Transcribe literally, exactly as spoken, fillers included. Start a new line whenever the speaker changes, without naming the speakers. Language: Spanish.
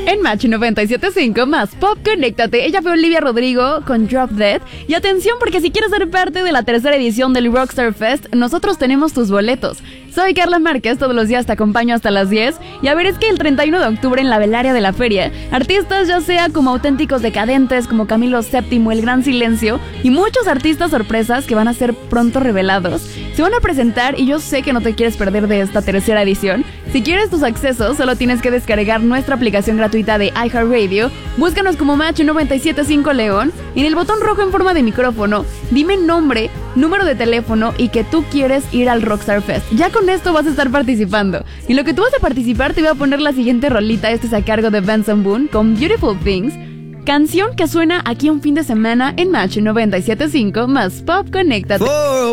En Match noventa y siete punto cinco más Pop, conéctate. Ella fue Olivia Rodrigo con Drop Dead. Y atención, porque si quieres ser parte de la tercera edición del Rockstar Fest, nosotros tenemos tus boletos. Soy Carla Márquez, todos los días te acompaño hasta las diez. Y a ver, es que el treinta y uno de octubre en la velaria de la feria, artistas ya sea como Auténticos Decadentes, como Camilo séptimo, El Gran Silencio, y muchos artistas sorpresas que van a ser pronto revelados, se van a presentar y yo sé que no te quieres perder de esta tercera edición. Si quieres tus accesos, solo tienes que descargar nuestra aplicación gratuita de iHeartRadio, búscanos como Match noventa y siete punto cinco León, y en el botón rojo en forma de micrófono, dime nombre, número de teléfono y que tú quieres ir al Rockstar Fest. Ya con esto vas a estar participando. Y lo que tú vas a participar, te voy a poner la siguiente rolita. Este es a cargo de Benson Boone con Beautiful Things, canción que suena aquí un fin de semana en Match noventa y siete punto cinco más Pop, conéctate. Oh.